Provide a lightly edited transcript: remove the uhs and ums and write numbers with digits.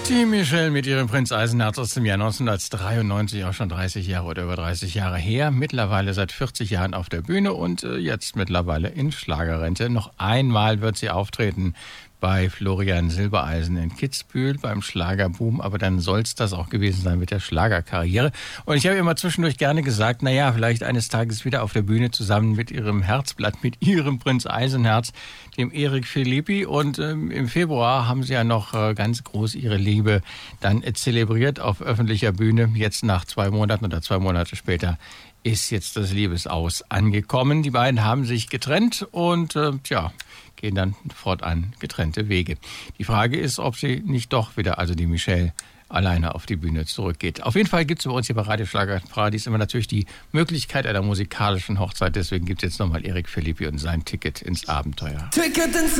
Die Michelle mit ihrem Prinz Eisenherz aus dem Jahr 1993, auch schon 30 Jahre oder über 30 Jahre her. Mittlerweile seit 40 Jahren auf der Bühne und jetzt mittlerweile in Schlagerrente. Noch einmal wird sie auftreten bei Florian Silbereisen in Kitzbühel beim Schlagerboom, aber dann soll es das auch gewesen sein mit der Schlagerkarriere. Und ich habe immer zwischendurch gerne gesagt, naja, vielleicht eines Tages wieder auf der Bühne zusammen mit ihrem Herzblatt, mit ihrem Prinz Eisenherz, dem Erik Philippi. Und im Februar haben sie ja noch ganz groß ihre Liebe dann zelebriert auf öffentlicher Bühne. Jetzt nach 2 Monaten oder 2 Monate später ist jetzt das Liebesaus angekommen. Die beiden haben sich getrennt und gehen dann fortan getrennte Wege. Die Frage ist, ob sie nicht doch wieder, also die Michelle, alleine auf die Bühne zurückgeht. Auf jeden Fall gibt es bei uns hier bei Radio Schlagerparadies immer natürlich die Möglichkeit einer musikalischen Hochzeit. Deswegen gibt es jetzt nochmal Erik Philippi und sein Ticket ins Abenteuer.